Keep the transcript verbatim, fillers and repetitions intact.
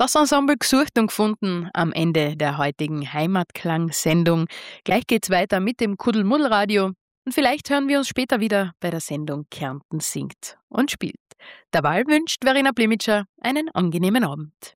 Das Ensemble gesucht und gefunden am Ende der heutigen Heimatklang-Sendung. Gleich geht's weiter mit dem Kuddelmuddelradio und vielleicht hören wir uns später wieder bei der Sendung Kärnten singt und spielt. Derweil wünscht Verena Plimitscher einen angenehmen Abend.